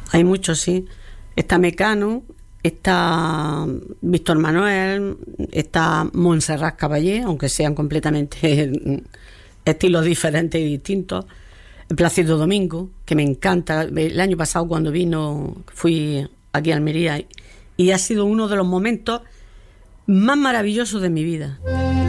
Hay muchos, sí. Está Mecano, está Víctor Manuel, está Montserrat Caballé, aunque sean completamente estilos diferentes y distintos. Plácido Domingo, que me encanta. El año pasado cuando vino, fui aquí a Almería y ha sido uno de los momentos más maravillosos de mi vida.